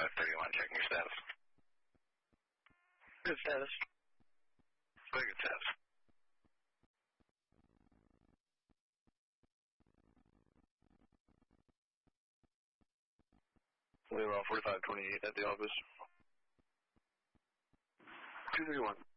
531, checking your status. Good status. Very good status. We're on 4528 at the office. 231.